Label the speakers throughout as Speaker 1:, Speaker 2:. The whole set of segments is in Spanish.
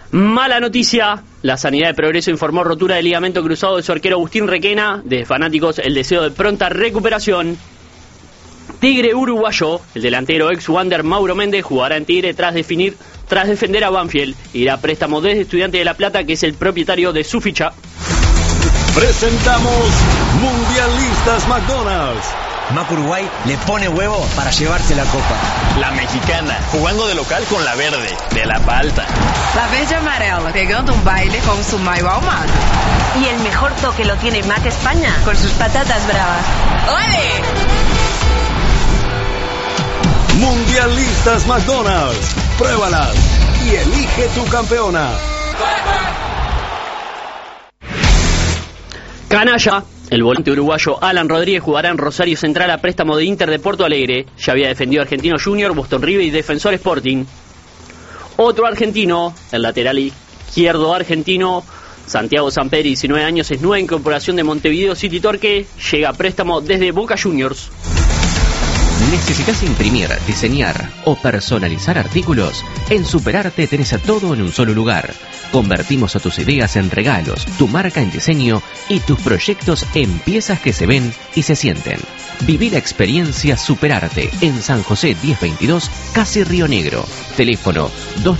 Speaker 1: Mala noticia, la Sanidad de Progreso informó rotura del ligamento cruzado de su arquero Agustín Requena. Desde Fanáticos, el deseo de pronta recuperación. Tigre uruguayo, el delantero ex-Wander Mauro Méndez jugará en Tigre tras defender a Banfield. Irá a préstamo desde Estudiantes de La Plata, que es el propietario de su ficha.
Speaker 2: Presentamos Mundialistas McDonald's.
Speaker 3: Mac Uruguay le pone huevo para llevarse la copa.
Speaker 4: La mexicana, jugando de local con la verde, de la palta.
Speaker 5: La verde amarela, pegando un baile con su mayo ahumado.
Speaker 6: Y el mejor toque lo tiene Mac España, con sus patatas bravas. ¡Ole!
Speaker 2: Mundialistas McDonald's. Pruébalas y elige tu campeona.
Speaker 1: Canalla. El volante uruguayo Alan Rodríguez jugará en Rosario Central a préstamo de Inter de Porto Alegre. Ya había defendido a Argentino Junior, Boston River y Defensor Sporting. Otro argentino, el lateral izquierdo argentino, Santiago Samperi, 19 años, es nueva incorporación de Montevideo City Torque. Llega a préstamo desde Boca Juniors.
Speaker 7: ¿Necesitas imprimir, diseñar o personalizar artículos? En Superarte tenés a todo en un solo lugar. Convertimos a tus ideas en regalos, tu marca en diseño y tus proyectos en piezas que se ven y se sienten. Viví la experiencia Superarte en San José 1022, casi Río Negro. Teléfono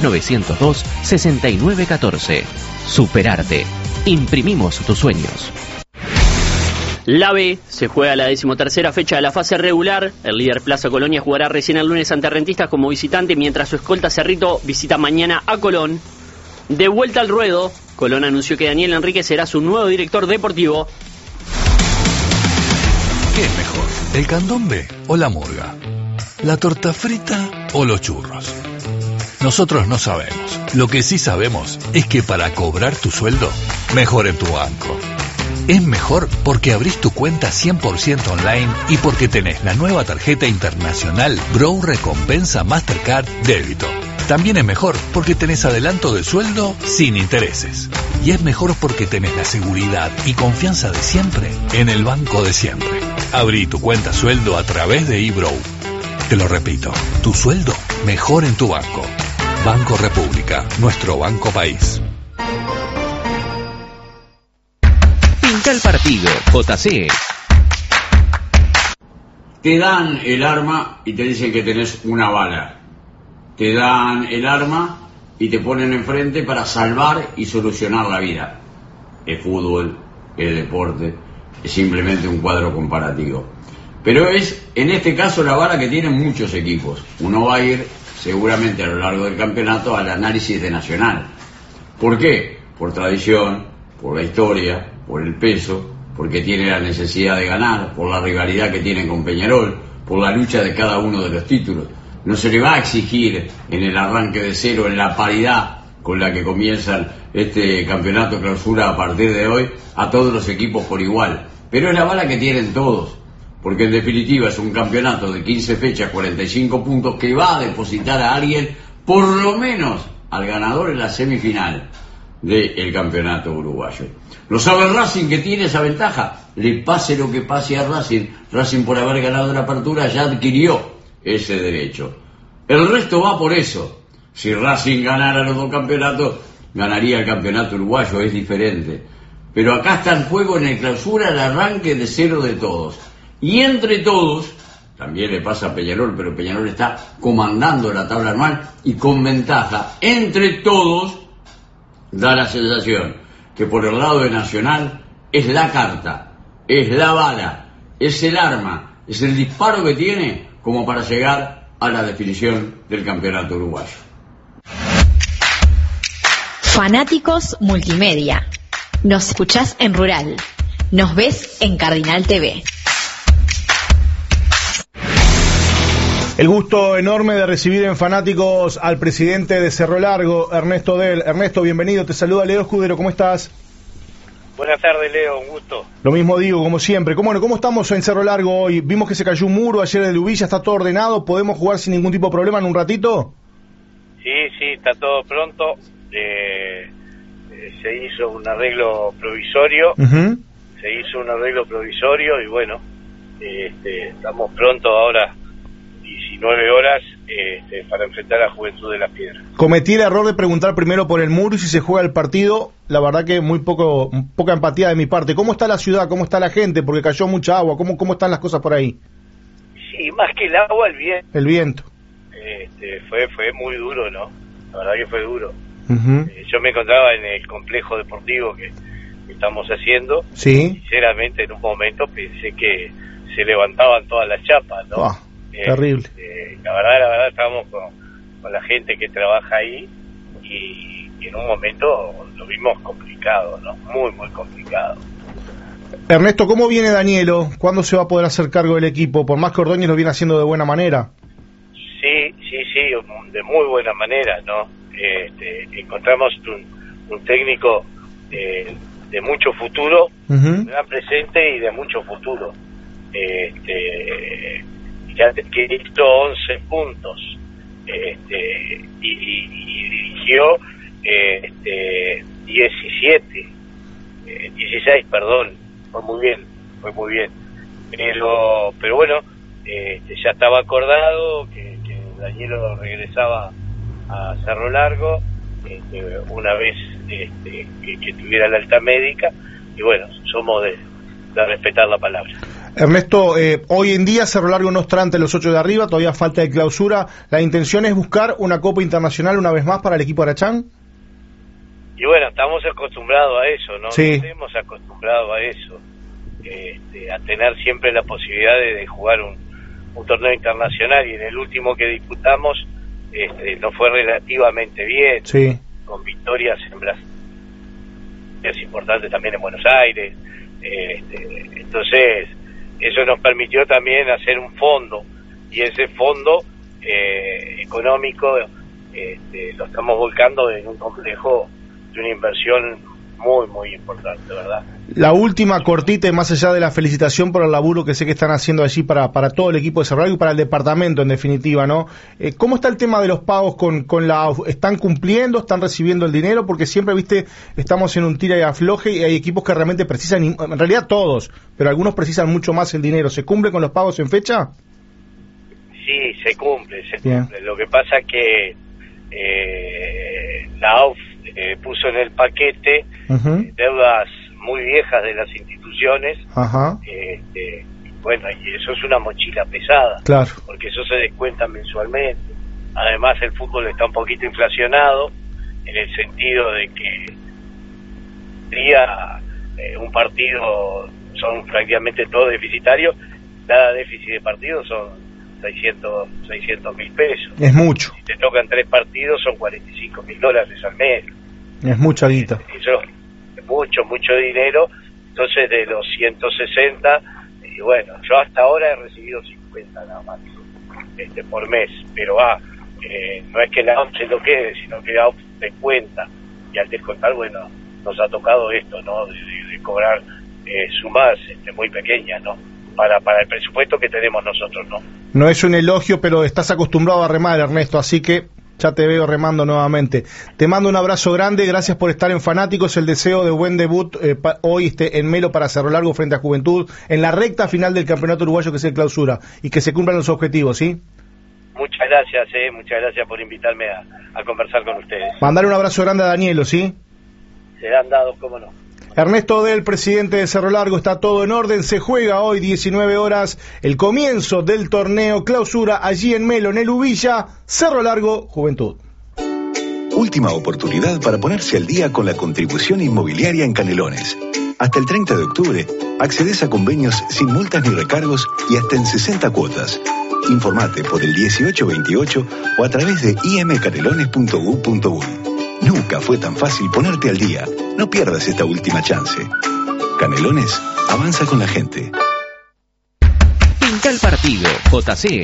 Speaker 7: 2902-6914. Superarte. Imprimimos tus sueños.
Speaker 1: La B se juega la 13ª fecha de la fase regular. El líder Plaza Colonia jugará recién el lunes ante Rentistas como visitante, mientras su escolta Cerrito visita mañana a Colón. De vuelta al ruedo, Colón anunció que Daniel Enrique será su nuevo director deportivo.
Speaker 8: ¿Qué es mejor, el candombe o la murga? ¿La torta frita o los churros? Nosotros no sabemos. Lo que sí sabemos es que para cobrar tu sueldo, mejor en tu banco. Es mejor porque abrís tu cuenta 100% online y porque tenés la nueva tarjeta internacional Bro Recompensa Mastercard Débito. También es mejor porque tenés adelanto de sueldo sin intereses. Y es mejor porque tenés la seguridad y confianza de siempre en el banco de siempre. Abrí tu cuenta sueldo a través de eBrow. Te lo repito, tu sueldo mejor en tu banco. Banco República, nuestro banco país.
Speaker 7: Pinta el partido, JC.
Speaker 9: Te dan el arma y te dicen que tenés una bala. Te dan el arma y te ponen enfrente para salvar y solucionar la vida. Es fútbol, es deporte, es simplemente un cuadro comparativo. Pero es, en este caso, la bala que tienen muchos equipos. Uno va a ir, seguramente a lo largo del campeonato, al análisis de Nacional. ¿Por qué? Por tradición, por la historia, por el peso, porque tiene la necesidad de ganar, por la rivalidad que tiene con Peñarol, por la lucha de cada uno de los títulos. No se le va a exigir en el arranque de cero, en la paridad con la que comienzan este campeonato clausura a partir de hoy, a todos los equipos por igual. Pero es la bala que tienen todos, porque en definitiva es un campeonato de 15 fechas, 45 puntos, que va a depositar a alguien, por lo menos al ganador en la semifinal del campeonato uruguayo. ¿Lo sabe el Racing, que tiene esa ventaja? Le pase lo que pase a Racing, Racing, por haber ganado la apertura, ya adquirió ese derecho. El resto va por eso. Si Racing ganara los dos campeonatos, ganaría el campeonato uruguayo, es diferente. Pero acá está en juego en el clausura el arranque de cero de todos. Y entre todos, también le pasa a Peñarol, pero Peñarol está comandando la tabla anual y con ventaja. Entre todos, da la sensación que por el lado de Nacional es la carta, es la bala, es el arma, es el disparo que tiene como para llegar a la definición del campeonato uruguayo.
Speaker 10: Fanáticos Multimedia. Nos escuchás en Rural. Nos ves en Cardinal TV.
Speaker 11: El gusto enorme de recibir en Fanáticos al presidente de Cerro Largo, Ernesto Del. Ernesto, bienvenido. Te saluda Leo Escudero. ¿Cómo estás?
Speaker 12: Buenas tardes, Leo. Un gusto.
Speaker 11: Lo mismo digo, como siempre. ¿Cómo estamos en Cerro Largo hoy? Vimos que se cayó un muro ayer de Lubilla. ¿Está todo ordenado? ¿Podemos jugar sin ningún tipo de problema en un ratito?
Speaker 12: Sí, está todo pronto. Se hizo un arreglo provisorio. Se hizo un arreglo provisorio y bueno, estamos pronto ahora, 19 horas, para enfrentar a Juventud de las Piedras.
Speaker 11: Cometí el error de preguntar primero por el muro y si se juega el partido. La verdad que poca empatía de mi parte. ¿Cómo está la ciudad? ¿Cómo está la gente? Porque cayó mucha agua. ¿Cómo están las cosas por ahí?
Speaker 12: Sí, más que el agua, el viento.
Speaker 11: El viento.
Speaker 12: Fue muy duro, ¿no? La verdad que fue duro.
Speaker 11: Uh-huh.
Speaker 12: Yo me encontraba en el complejo deportivo que estamos haciendo.
Speaker 11: Sí.
Speaker 12: Sinceramente, en un momento pensé que se levantaban todas las chapas, ¿no?
Speaker 11: Terrible.
Speaker 12: La verdad estábamos con la gente que trabaja ahí y en un momento lo vimos complicado, ¿no? Muy, muy complicado.
Speaker 11: Ernesto, ¿cómo viene Danielo? ¿Cuándo se va a poder hacer cargo del equipo? Por más que Ordóñez lo viene haciendo de buena manera.
Speaker 12: Sí, de muy buena manera, ¿no? Encontramos un técnico de mucho futuro,
Speaker 11: uh-huh.
Speaker 12: gran presente y de mucho futuro. Ya que hizo 11 puntos y dirigió 16, perdón, fue muy bien, pero bueno, ya estaba acordado que Danielo regresaba a Cerro Largo una vez que tuviera la alta médica, y bueno, somos de respetar la palabra.
Speaker 11: Ernesto, hoy en día Cerro Largo no está ante los 8 de arriba, todavía falta de clausura. ¿La intención es buscar una Copa Internacional una vez más para el equipo Arachán?
Speaker 12: Y bueno, estamos acostumbrados a eso, ¿no?
Speaker 11: Sí.
Speaker 12: Nos hemos acostumbrado a eso, a tener siempre la posibilidad de jugar un torneo internacional, y en el último que disputamos nos fue relativamente bien,
Speaker 11: sí,
Speaker 12: con victorias en Brasil, es importante también en Buenos Aires, entonces eso nos permitió también hacer un fondo, y ese fondo económico lo estamos volcando en un complejo de una inversión muy, muy importante, ¿verdad?
Speaker 11: La última cortita, y más allá de la felicitación por el laburo que sé que están haciendo allí para todo el equipo de Cerro Largo y para el departamento en definitiva, ¿no? ¿Cómo está el tema de los pagos con la AUF? ¿Están cumpliendo? ¿Están recibiendo el dinero? Porque siempre, viste, estamos en un tira y afloje y hay equipos que realmente precisan, en realidad todos, pero algunos precisan mucho más el dinero. ¿Se cumple con los pagos en fecha?
Speaker 12: Sí, se cumple. Lo que pasa es que la AUF puso en el paquete
Speaker 11: uh-huh.
Speaker 12: deudas muy viejas de las instituciones.
Speaker 11: Ajá.
Speaker 12: Bueno, y eso es una mochila pesada,
Speaker 11: claro,
Speaker 12: porque eso se descuenta mensualmente. Además, el fútbol está un poquito inflacionado, en el sentido de que un partido son prácticamente todos deficitarios. Cada déficit de partido son 600.000 pesos.
Speaker 11: Es mucho.
Speaker 12: Si te tocan 3 partidos son $45.000 al mes.
Speaker 11: Es mucha guita.
Speaker 12: Eso es mucho dinero. Entonces, de los 160, y bueno, yo hasta ahora he recibido 50 nada más por mes, pero no es que la AUF se lo quede, sino que la AUF descuenta, y al descontar, bueno, nos ha tocado esto, ¿no? De cobrar sumas muy pequeñas, ¿no? Para el presupuesto que tenemos nosotros, ¿no?
Speaker 11: No es un elogio, pero estás acostumbrado a remar, Ernesto, así que ya te veo remando nuevamente. Te mando un abrazo grande, gracias por estar en Fanáticos, el deseo de buen debut hoy en Melo para Cerro Largo frente a Juventud, en la recta final del campeonato uruguayo que es el clausura, y que se cumplan los objetivos, ¿sí?
Speaker 12: Muchas gracias por invitarme a conversar con ustedes.
Speaker 11: Mandar un abrazo grande a Danielo, ¿sí?
Speaker 12: Serán dados, cómo no.
Speaker 11: Ernesto Del, presidente de Cerro Largo, está todo en orden, se juega hoy 19 horas el comienzo del torneo clausura allí en Melo, en el Ubilla, Cerro Largo, Juventud.
Speaker 13: Última oportunidad para ponerse al día con la contribución inmobiliaria en Canelones. Hasta el 30 de octubre, accedes a convenios sin multas ni recargos y hasta en 60 cuotas. Informate por el 1828 o a través de imcanelones.gov.uy. Nunca fue tan fácil ponerte al día. No pierdas esta última chance. Canelones, avanza con la gente.
Speaker 7: Pinta el partido, JC.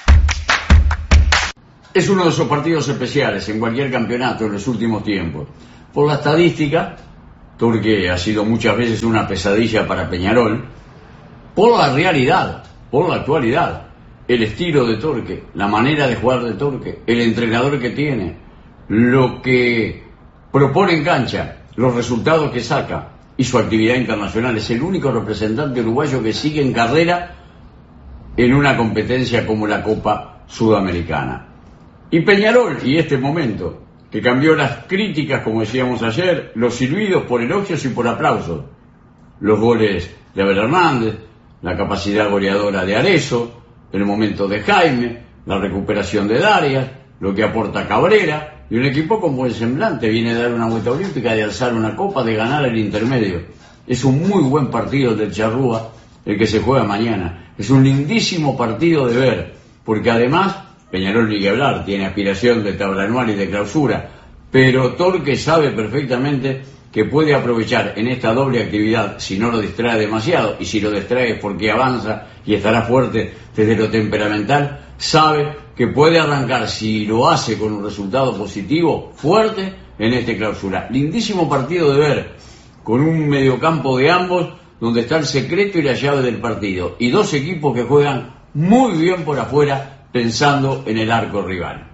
Speaker 9: Es uno de esos partidos especiales en cualquier campeonato en los últimos tiempos. Por la estadística, Torque ha sido muchas veces una pesadilla para Peñarol. Por la realidad, por la actualidad, el estilo de Torque, la manera de jugar de Torque, el entrenador que tiene, lo que propone en cancha, los resultados que saca y su actividad internacional. Es el único representante uruguayo que sigue en carrera en una competencia como la Copa Sudamericana. Y Peñarol, y este momento, que cambió las críticas, como decíamos ayer, los silbidos por elogios y por aplausos. Los goles de Abel Hernández, la capacidad goleadora de Arezzo, el momento de Jaime, la recuperación de Darias, lo que aporta Cabrera, y un equipo con buen semblante, viene a dar una vuelta olímpica, de alzar una copa, de ganar el intermedio. Es un muy buen partido del Charrúa, el que se juega mañana. Es un lindísimo partido de ver, porque además, Peñarol ni que hablar, tiene aspiración de tabla anual y de clausura, pero Torque sabe perfectamente que puede aprovechar en esta doble actividad, si no lo distrae demasiado, y si lo distrae es porque avanza y estará fuerte desde lo temperamental, sabe que puede arrancar, si lo hace con un resultado positivo, fuerte en este clausura. Lindísimo partido de ver, con un mediocampo de ambos, donde está el secreto y la llave del partido, y dos equipos que juegan muy bien por afuera, pensando en el arco rival.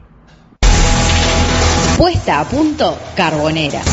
Speaker 10: Puesta a punto Carbonera.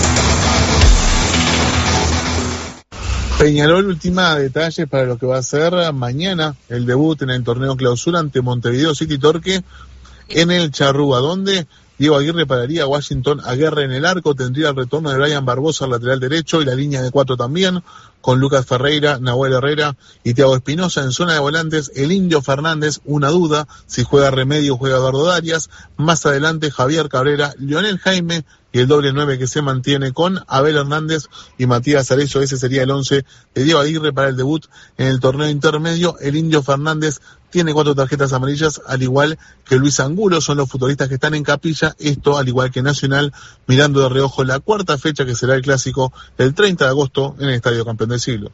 Speaker 14: Peñarol ultima detalles para lo que va a ser mañana el debut en el torneo clausura ante Montevideo City Torque en el Charrúa, donde Diego Aguirre pararía a Washington Aguirre en el arco, tendría el retorno de Brian Barbosa al lateral derecho y la línea de 4 también, con Lucas Ferreira, Nahuel Herrera y Thiago Espinosa. En zona de volantes, el Indio Fernández, una duda, si juega Remedio o juega Eduardo Darias. Más adelante, Javier Cabrera, Lionel Jaime y el doble 9 que se mantiene con Abel Hernández y Matías Arezzo. Ese sería el 11 de Diego Aguirre para el debut en el torneo intermedio. El Indio Fernández tiene 4 tarjetas amarillas, al igual que Luis Angulo, son los futbolistas que están en capilla, esto al igual que Nacional, mirando de reojo la cuarta fecha que será el clásico el 30 de agosto en el Estadio Campeón del Siglo.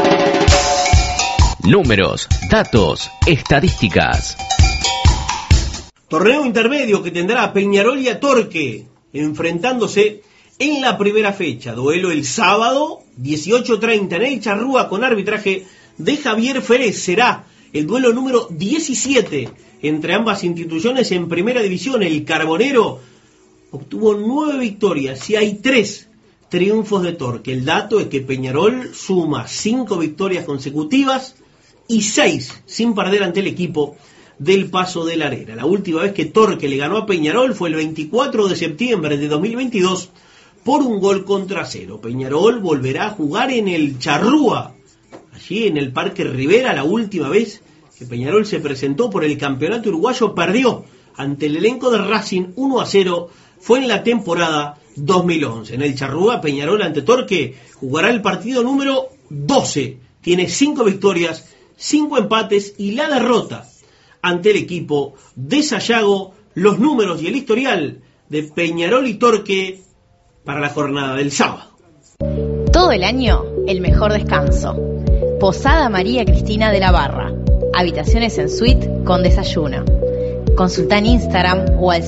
Speaker 7: Números, datos, estadísticas.
Speaker 15: Torneo intermedio que tendrá Peñarol y a Torque enfrentándose en la primera fecha. Duelo el sábado, 18:30 en el Charrúa con arbitraje de Javier Férez. Será el duelo número 17 entre ambas instituciones en primera división. El Carbonero obtuvo 9 victorias y hay 3 triunfos de Torque. El dato es que Peñarol suma 5 victorias consecutivas y 6 sin perder ante el equipo del Paso de la Arena. La última vez que Torque le ganó a Peñarol fue el 24 de septiembre de 2022 por 1-0. Peñarol volverá a jugar en el Charrúa, allí en el Parque Rivera. La última vez que Peñarol se presentó por el campeonato uruguayo perdió ante el elenco de Racing 1-0, fue en la temporada 2011. En el Charrúa, Peñarol ante Torque jugará el partido número 12. Tiene 5 victorias, 5 empates y la derrota ante el equipo de Sayago. Los números y el historial de Peñarol y Torque para la jornada del sábado.
Speaker 10: Todo el año, el mejor descanso. Posada María Cristina de la Barra. Habitaciones en suite con desayuno. Consulta en Instagram o al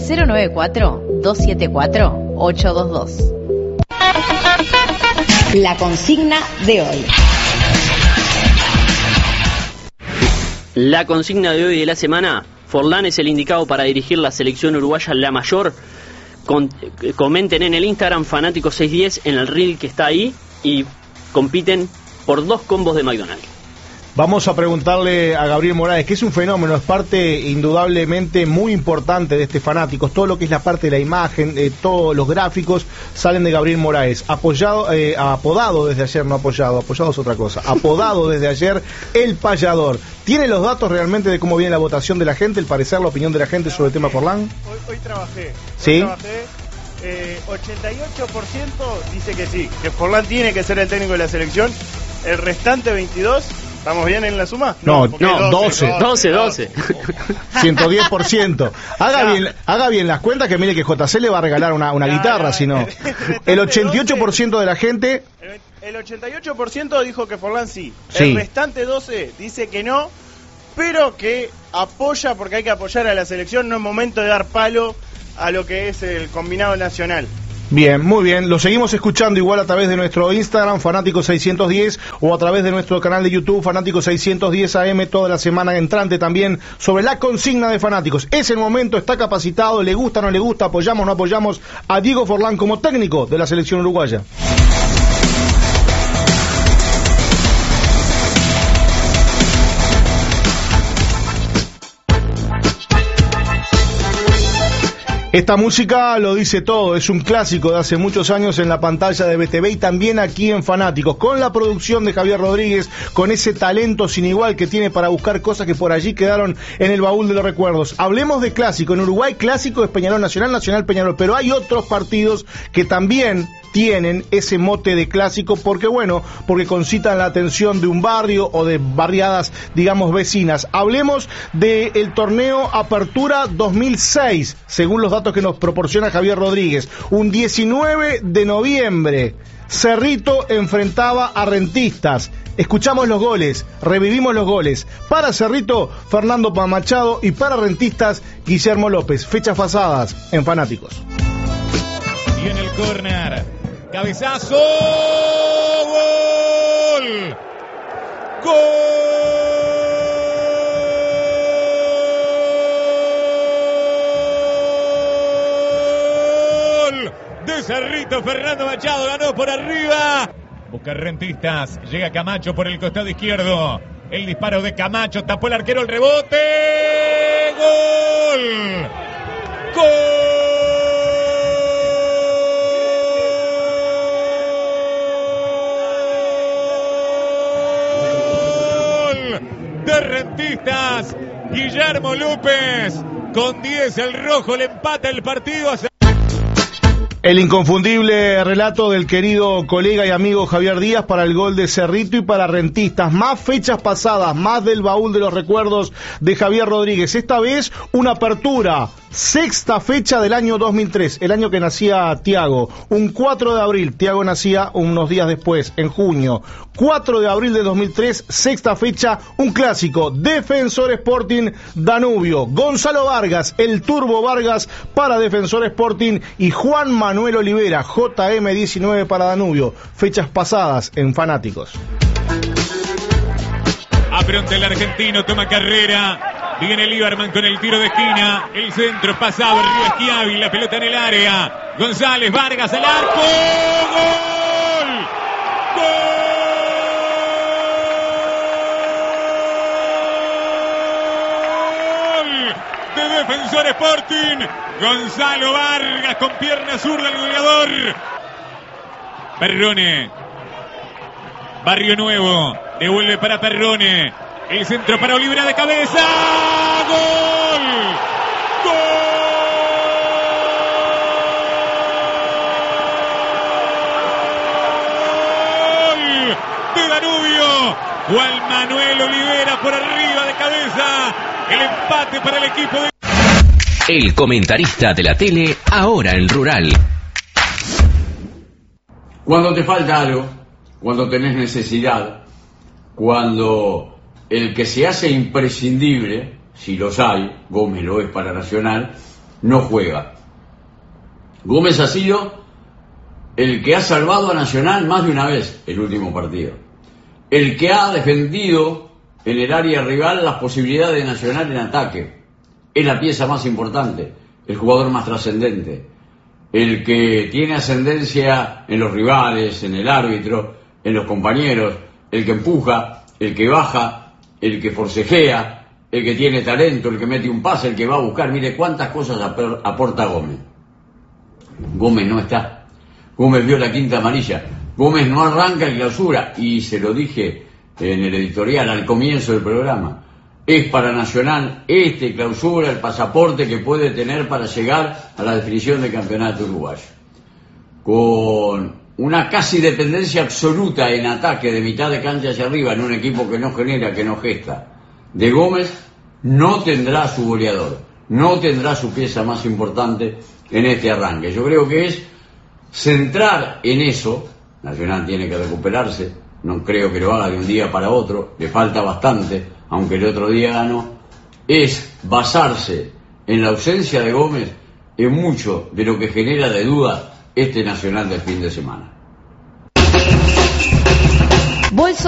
Speaker 10: 094-274-822. La consigna de hoy.
Speaker 1: La consigna de hoy de la semana: Forlán es el indicado para dirigir la selección uruguaya La Mayor. Comenten en el Instagram Fanático610 en el reel que está ahí y compiten por 2 combos de McDonald's.
Speaker 11: Vamos a preguntarle a Gabriel Moraes, que es un fenómeno, es parte indudablemente muy importante de este Fanáticos. Todo lo que es la parte de la imagen, todos los gráficos salen de Gabriel Moraes. Apodado desde ayer, no apoyado es otra cosa. Apodado desde ayer el payador. ¿Tiene los datos realmente de cómo viene la votación de la gente, el parecer, la opinión de la gente sobre el tema Forlán?
Speaker 16: Hoy trabajé.
Speaker 11: ¿Sí?
Speaker 16: 88% dice que sí, que Forlán tiene que ser el técnico de la selección. El restante 22%. ¿Estamos bien en la suma?
Speaker 11: No, 12. 110%. Haga bien las cuentas, que mire que JC le va a regalar una guitarra, si no. El 88% de la gente...
Speaker 16: El 88% dijo que Forlán sí.
Speaker 11: Sí.
Speaker 16: El restante 12 dice que no, pero que apoya, porque hay que apoyar a la selección, no es momento de dar palo a lo que es el combinado nacional.
Speaker 11: Bien, muy bien, lo seguimos escuchando igual a través de nuestro Instagram, Fanático610, o a través de nuestro canal de YouTube, Fanático610 AM, toda la semana entrante también, sobre la consigna de Fanáticos. Es el momento, está capacitado, le gusta, no le gusta, apoyamos, no apoyamos a Diego Forlán como técnico de la selección uruguaya. Esta música lo dice todo, es un clásico de hace muchos años en la pantalla de BTV y también aquí en Fanáticos, con la producción de Javier Rodríguez, con ese talento sin igual que tiene para buscar cosas que por allí quedaron en el baúl de los recuerdos. Hablemos de clásico, en Uruguay clásico es Peñarol Nacional, Nacional Peñarol, pero hay otros partidos que también tienen ese mote de clásico porque concitan la atención de un barrio o de barriadas, digamos, vecinas. Hablemos del torneo Apertura 2006, según los datos que nos proporciona Javier Rodríguez. Un 19 de noviembre, Cerrito enfrentaba a Rentistas. Escuchamos los goles, revivimos los goles. Para Cerrito, Fernando Machado, y para Rentistas, Guillermo López. Fechas pasadas en Fanáticos.
Speaker 17: Y en el córner, cabezazo, gol, gol de Cerrito. Fernando Machado ganó por arriba, busca Rentistas, llega Camacho por el costado izquierdo, el disparo de Camacho, tapó el arquero, el rebote, gol, gol de Rentistas. Guillermo López con 10, el rojo le empata el partido.
Speaker 11: El inconfundible relato del querido colega y amigo Javier Díaz para el gol de Cerrito y para Rentistas. Más fechas pasadas, más del baúl de los recuerdos de Javier Rodríguez. Esta vez una apertura, sexta fecha del año 2003, el año que nacía Tiago. Un 4 de abril, Tiago nacía unos días después, en junio. 4 de abril de 2003, sexta fecha, un clásico. Defensor Sporting Danubio. Gonzalo Vargas, el Turbo Vargas para Defensor Sporting y Juan Manuel Olivera, JM19 para Danubio. Fechas pasadas en Fanáticos.
Speaker 17: Apronta el argentino, toma carrera. Viene Lieberman con el tiro de esquina. El centro pasado, Río Schiavi, la pelota en el área. González, Vargas al arco. ¡Gol! ¡Gol! De Defensor Sporting. Gonzalo Vargas con pierna zurda, el goleador. Perrone. Barrio Nuevo. Devuelve para Perrone. El centro para Olivera de cabeza. ¡Gol! ¡Gol! De Danubio. Juan Manuel Olivera por arriba de cabeza. El empate para el equipo de...
Speaker 7: El comentarista de la tele, ahora en Rural.
Speaker 9: Cuando te falta algo, cuando tenés necesidad, cuando el que se hace imprescindible, si los hay, Gómez lo es para Nacional, no juega. Gómez ha sido el que ha salvado a Nacional más de una vez el último partido. El que ha defendido en el área rival las posibilidades de Nacional en ataque. Es la pieza más importante, el jugador más trascendente, el que tiene ascendencia en los rivales, en el árbitro, en los compañeros, el que empuja, el que baja, el que forcejea, el que tiene talento, el que mete un pase, el que va a buscar. Mire cuántas cosas aporta Gómez. Gómez no está. Gómez vio la quinta amarilla. Gómez no arranca el Clausura, y se lo dije en el editorial al comienzo del programa. Es para Nacional este Clausura el pasaporte que puede tener para llegar a la definición del campeonato uruguayo. Con una casi dependencia absoluta en ataque de mitad de cancha hacia arriba en un equipo que no genera, que no gesta, de Gómez, no tendrá su goleador, no tendrá su pieza más importante en este arranque. Yo creo que es centrar en eso. Nacional tiene que recuperarse, no creo que lo haga de un día para otro, le falta bastante, aunque el otro día ganó. Es basarse en la ausencia de Gómez en mucho de lo que genera de duda este Nacional del fin de semana.